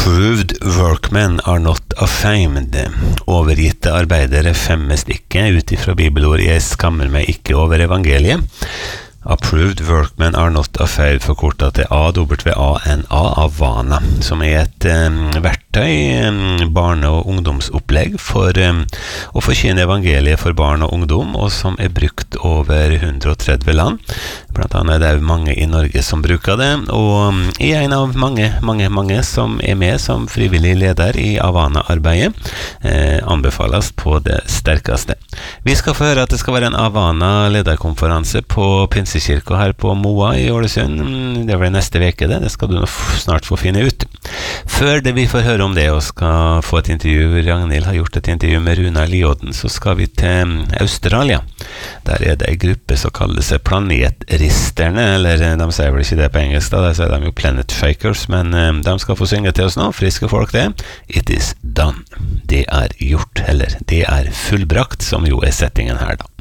Approved workmen are not ashamed. Overgitte arbeidere femmes ikke, ut ifra bibelord jeg skammer meg ikke over evangeliet. Approved workmen are not ashamed, forkortet til AWANA, Avana, som et verktøy, barne- og ungdomsopplegg for å forkynne evangeliet for barn og ungdom, og som brukt over 130 land. Blant annet det mange i Norge som bruker det, og jeg en av mange som med som frivillig leder i Avana-arbeidet, anbefales på det sterkeste. Vi skal få høre at det skal være en Avana-lederkonferanse på Pinsekirka her på Moa i Ålesund. Det blir neste veke det skal du snart få finne ut. Før det vi får høre om det og skal få et intervju, Ragnhild har gjort et intervju med Runa Liodden, så skal vi til Australia. Der det en gruppe som kaller seg Planetristerne, eller de sier vel ikke det på engelsk da, der sier de jo Planet Shakers, men de skal få synge til oss nå, friske folk det. It is done. Det gjort, eller det fullbrakt, som jo settingen her da.